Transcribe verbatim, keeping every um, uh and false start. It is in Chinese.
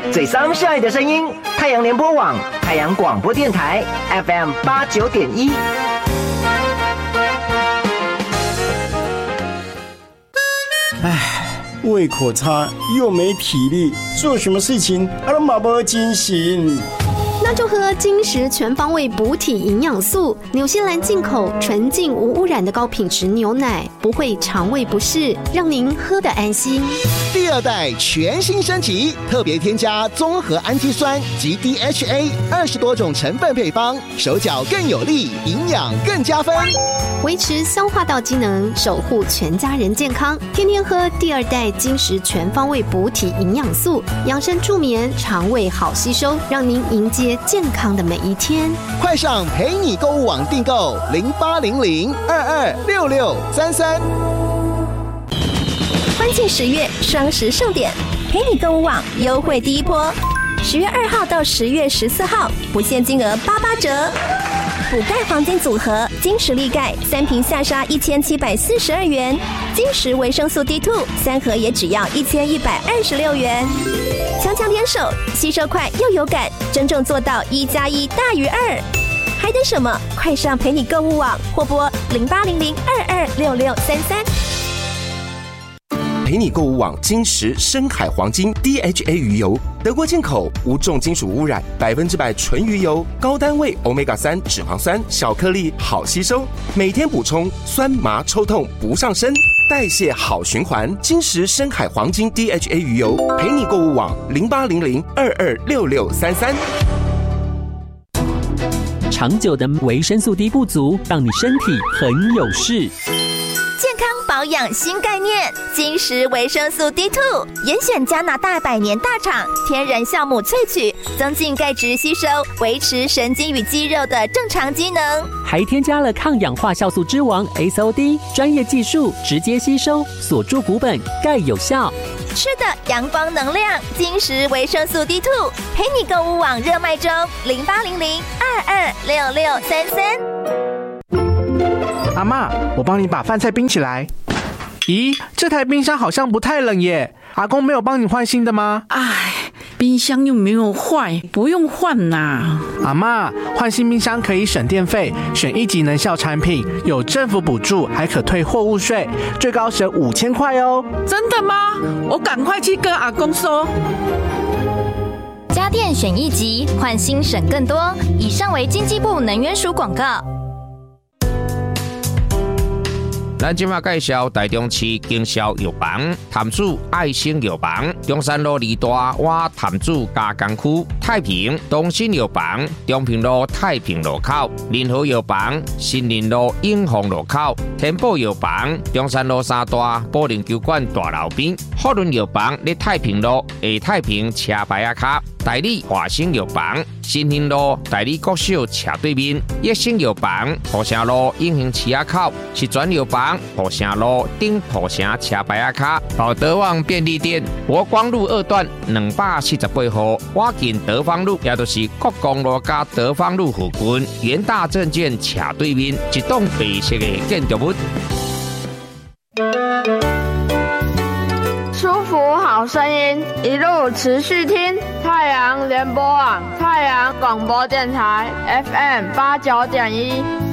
最上下的声音，太阳联播网、太阳广播电台 F M 八九点一。 唉，胃口差又没体力，做什么事情啊都马不精神。 那就喝金石全方位补体营养素，纽西兰进口纯净无污染的高品质牛奶，不会肠胃不适，让您喝得安心。 第二代全新升级，特别添加综合氨基酸及 D H A 二十多种成分配方，手脚更有力，营养更加分， 维持消化道机能，守护全家人健康。天天喝第二代金石全方位补体营养素，养生助眠，肠胃好吸收，让您迎接健康的每一天。 快上陪你购物网订购零八零零二二六六三三。 欢庆十月双十盛典，陪你购物网优惠第一波，十月二号到十月十四号，不限金额八八折。补钙黄金组合，金石力钙三瓶下杀一千七百四十二元，金石维生素 D 二 三盒也只要一千一百二十六元。强强联手，吸收快又有感，真正做到一加一大于二。还等什么？快上陪你购物网或拨零八零零二二六六三三。 陪你购物网金石深海黄金 D H A 鱼油，德国进口，无重金属污染，百分之百纯鱼油，高单位 欧米伽三 脂肪酸，小颗粒好吸收，每天补充，酸麻抽痛不上身，代谢好循环。金石深海黄金 D H A 鱼油，陪你购物网零八零零二二六六三三。 长久的维生素 D 不足，让你身体很有事。 健康保养新概念，金石维生素 D 二 严选加拿大百年大厂天然酵母萃取，增进钙质吸收，维持神经与肌肉的正常机能， 还添加了抗氧化酵素之王 S O D， 专业技术直接吸收，锁住骨本，钙有效。 吃的阳光能量，金石维生素 D 二， 陪你购物网热卖中，零八零零二二六六三三。 阿嬷，我帮你把饭菜冰起来。咦，这台冰箱好像不太冷耶，阿公没有帮你换新的吗？ 哎，冰箱又没有坏，不用换啦。 阿嬷，换新冰箱可以省电费，选一级能效产品，有政府补助，还可退货物税，最高省五千块哦。 真的吗？我赶快去跟阿公说。 家电选一级，换新省更多。以上为经济部能源署广告。 咱今麦介绍台中市经销药房潭子爱心药房，中山路二大洼潭子加工区，太平东新药房中平路太平路口，联合药房新林路永丰路口，天宝药房中山路三大保龄球馆大楼边，福伦药房在太平路下太平车牌仔卡，代理华兴药房新兴路代理国小斜对面，益生药房土城路永兴市仔口，是转药房土城路顶土城车牌仔卡，到德旺便利店国光路二段两百四十八号，我近德芳路，也就是国光路加德芳路附近，元大证券斜对面一栋白色的建筑物。 舒服好声音，一路持续听太阳联播网、太阳广播电台 F M 八九点一。